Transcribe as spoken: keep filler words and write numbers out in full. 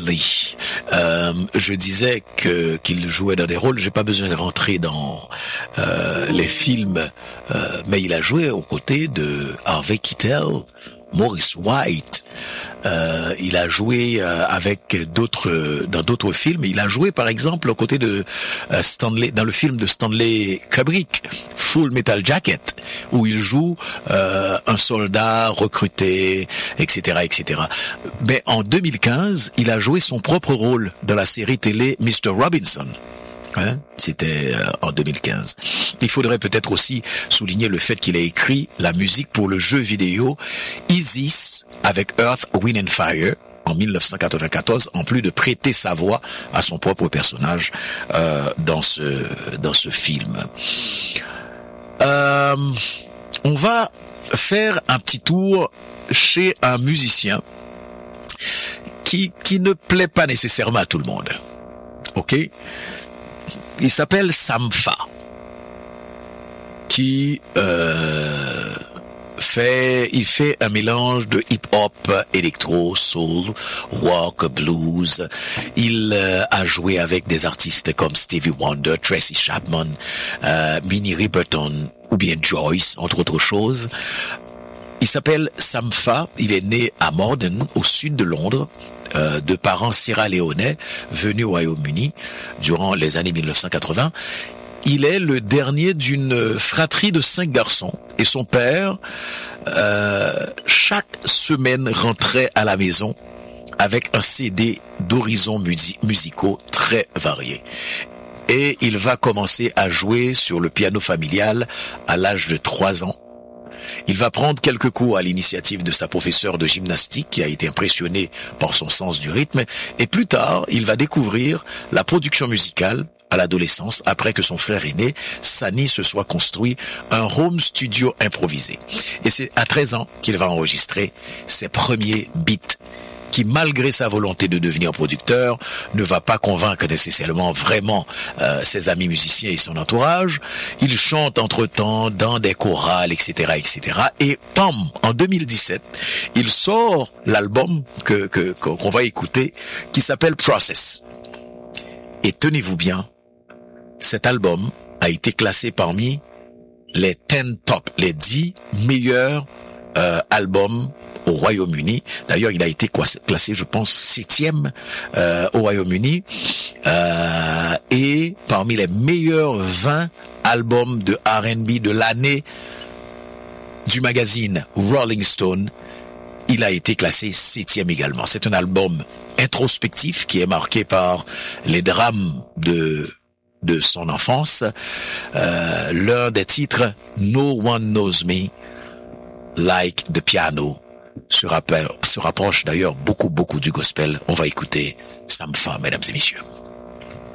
Lee. Euh, je disais que qu'il jouait dans des rôles. J'ai pas besoin de rentrer dans euh, les films, euh, mais il a joué aux côtés de Harvey Keitel, Maurice White. Euh, il a joué euh, avec d'autres dans d'autres films. Il a joué par exemple aux côtés de euh, Stanley dans le film de Stanley Kubrick, Full Metal Jacket, où il joue euh, un soldat recruté, et cetera, et cetera. Mais en deux mille quinze, il a joué son propre rôle dans la série télé mister Robinson. Hein, c'était euh, en deux mille quinze. Il faudrait peut-être aussi souligner le fait qu'il a écrit la musique pour le jeu vidéo Isis avec Earth, Wind and Fire en dix-neuf cent quatre-vingt-quatorze, en plus de prêter sa voix à son propre personnage euh, dans ce dans ce film. Euh, on va faire un petit tour chez un musicien qui qui ne plaît pas nécessairement à tout le monde. OK? Il s'appelle Sampha, qui euh, fait, il fait un mélange de hip-hop, électro, soul, rock, blues. Il euh, a joué avec des artistes comme Stevie Wonder, Tracy Chapman, euh, Minnie Riperton ou bien Joyce, entre autres choses. Il s'appelle Sampha. Il est né à Morden, au sud de Londres. Euh, de parents sierra-léonais venus au Royaume-Uni durant les années dix-neuf cent quatre-vingts. Il est le dernier d'une fratrie de cinq garçons et son père, euh, chaque semaine, rentrait à la maison avec un C D d'horizons musi- musicaux très variés. Et il va commencer à jouer sur le piano familial à l'âge de trois ans. Il va prendre quelques cours à l'initiative de sa professeure de gymnastique qui a été impressionnée par son sens du rythme, et plus tard, il va découvrir la production musicale à l'adolescence après que son frère aîné, Sani, se soit construit un home studio improvisé. Et c'est à treize ans qu'il va enregistrer ses premiers beats qui, malgré sa volonté de devenir producteur, ne va pas convaincre nécessairement vraiment euh, ses amis musiciens et son entourage. Il chante entre-temps dans des chorales, et cetera, et cetera. Et pam, en deux mille dix-sept, il sort l'album que, que qu'on va écouter, qui s'appelle Process. Et tenez-vous bien, cet album a été classé parmi les dix top, les dix meilleurs euh, albums au Royaume-Uni. D'ailleurs, il a été classé, je pense, septième euh, au Royaume-Uni. Euh, et parmi les meilleurs vingt albums de R and B de l'année du magazine Rolling Stone, il a été classé septième également. C'est un album introspectif qui est marqué par les drames de de son enfance. Euh, l'un des titres, No One Knows Me Like the Piano, se, rappelle, se rapproche d'ailleurs beaucoup, beaucoup du gospel. On va écouter Sampha, mesdames et messieurs.